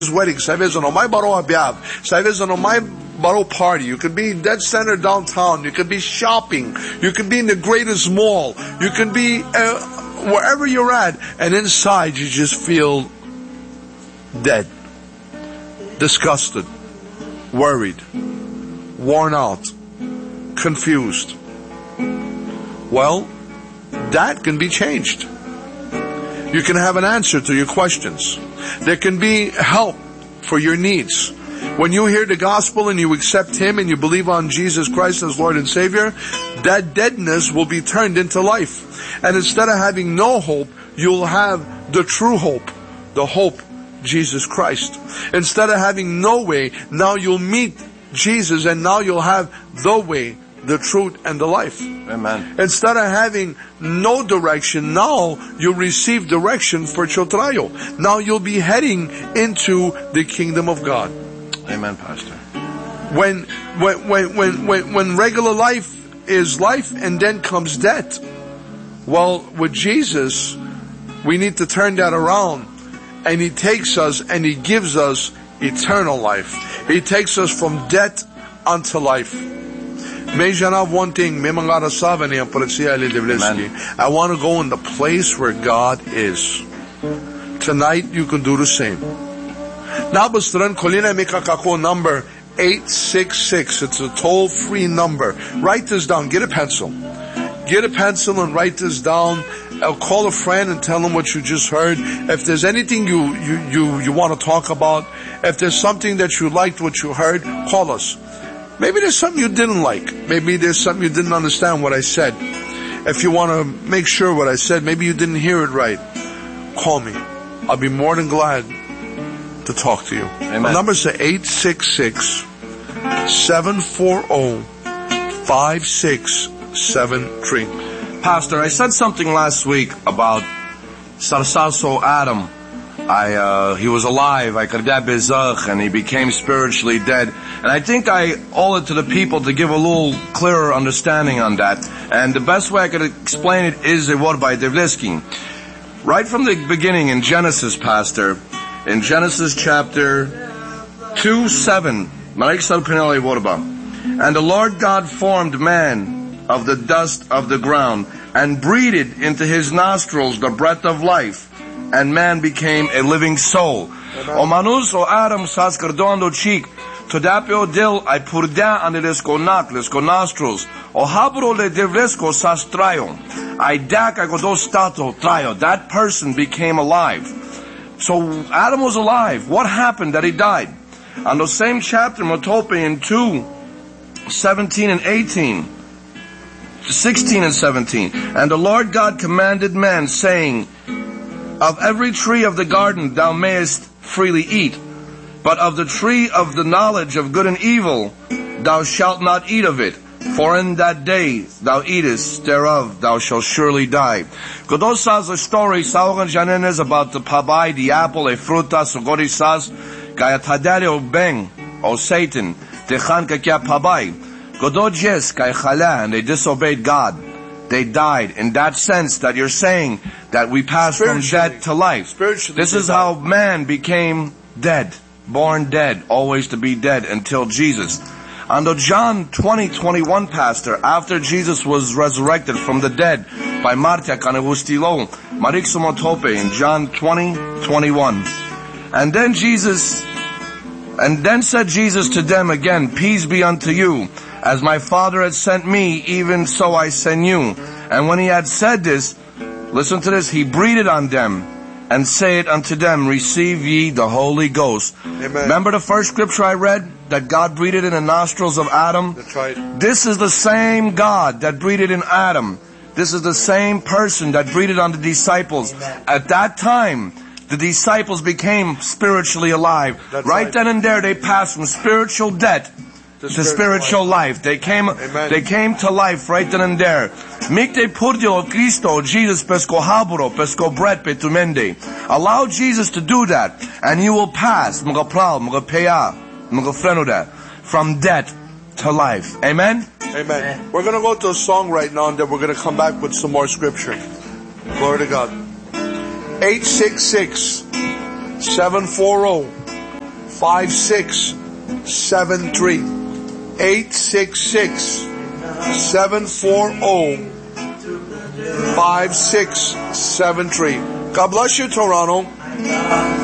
wedding, baro party. You could be dead center downtown. You could be shopping. You could be in the greatest mall. You could be wherever you're at, and inside you just feel dead, disgusted, worried, worn out, confused. Well, that can be changed. You can have an answer to your questions. There can be help for your needs. When you hear the gospel and you accept Him and you believe on Jesus Christ as Lord and Savior, that deadness will be turned into life. And instead of having no hope, you'll have the true hope, the hope, Jesus Christ. Instead of having no way, now you'll meet Jesus, and now you'll have the way, the truth, and the life. Amen. Instead of having no direction, now you'll receive direction for Chotrayo. Now you'll be heading into the kingdom of God. Amen, Pastor. When regular life is life and then comes death, well, with Jesus, we need to turn that around, and He takes us and He gives us eternal life. He takes us from death unto life. May have one thing. I want to go in the place where God is. Tonight you can do the same. Number 866. It's a toll-free number. Write this down. Get a pencil. Get a pencil and write this down. Call a friend and tell them what you just heard. If there's anything you want to talk about, if there's something that you liked what you heard, call us. Maybe there's something you didn't like. Maybe there's something you didn't understand what I said. If you want to make sure what I said, maybe you didn't hear it right, call me. I'll be more than glad to talk to you. Amen. My number's 866-740-5673. Pastor, I said something last week about Sarsaso Adam. He was alive, and he became spiritually dead. And I think I owe it to the people to give a little clearer understanding on that. And the best way I could explain it is a word by Devlisky. Right from the beginning in Genesis, Pastor, in Genesis chapter 2:7, and the Lord God formed man of the dust of the ground and breathed into his nostrils the breath of life, and man became a living soul. O manus o Adam sas cardoando chic, todapio dil ai purda anelesco nostrils, o habro le devresco sas traio, ai dak I godo stato traio. That person became alive. So Adam was alive. What happened that he died? On the same chapter, Motope in 2:17 and 18, 16 and 17, and the Lord God commanded man, saying, of every tree of the garden thou mayest freely eat, but of the tree of the knowledge of good and evil thou shalt not eat of it, for in that day thou eatest thereof thou shalt surely die. Godos says a story, Saugan Janenes, about the pabai, the apple, a frutas, o gorisas, kaya tadere o beng, o Satan, techan kakya pabai. Godojes kaya chala, and they disobeyed God. They died. In that sense that you're saying that we pass from death to life. This is how man became dead, born dead, always to be dead until Jesus. And the John 20:21, Pastor, after Jesus was resurrected from the dead by Marta Kanevustilo, Mariksumotope in John 20:21. And then said Jesus to them again, peace be unto you. As my Father had sent me, even so I send you. And when he had said this, listen to this, he breathed on them and said unto them, receive ye the Holy Ghost. Amen. Remember the first scripture I read? That God breathed in the nostrils of Adam? That's right. This is the same God that breathed in Adam. This is the same person that breathed on the disciples. Amen. At that time, the disciples became spiritually alive. That's right then and there, they passed from spiritual death to spiritual life. They came to life right then and there. Mikte purdio Cristo, Jesus pesco haburo, pesco bread petumende. Allow Jesus to do that, and you will pass from death to life. Amen? Amen. We're going to go to a song right now, and then we're going to come back with some more scripture. Glory to God. 866-740 5673. 866-740-5673. God bless you, Toronto.